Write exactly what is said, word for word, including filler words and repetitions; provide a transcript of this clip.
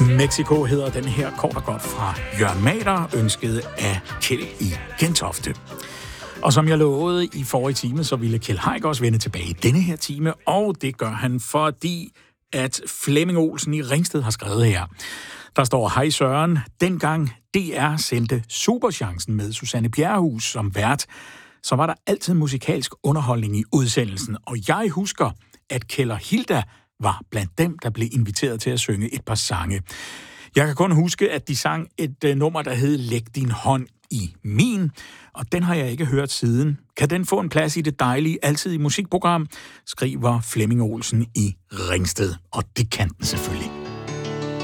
Mexico hedder den her kort og godt fra Jørgen Mader, ønsket af Kjeld i Gentofte. Og som jeg lovede i forrige time, så ville Kjeld Haik også vende tilbage i denne her time, og det gør han, fordi at Flemming Olsen i Ringsted har skrevet her. Der står, hej Søren, dengang D R sendte Superchancen med Susanne Bjerrehus som vært, så var der altid musikalsk underholdning i udsendelsen, og jeg husker, at Kjeld og Hilda var blandt dem, der blev inviteret til at synge et par sange. Jeg kan kun huske, at de sang et uh, nummer, der hed Læg din hånd i min, og den har jeg ikke hørt siden. Kan den få en plads i det dejlige Altid i musikprogram? Skriver Flemming Olsen i Ringsted, og det kan den selvfølgelig.